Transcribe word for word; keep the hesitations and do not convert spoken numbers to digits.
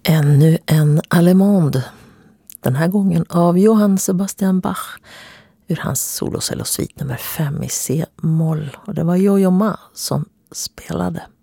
Ännu en allemande. Den här gången av Johann Sebastian Bach ur hans solocellosvit nummer fem i C-moll. Och det var Yo-Yo Ma som spelade.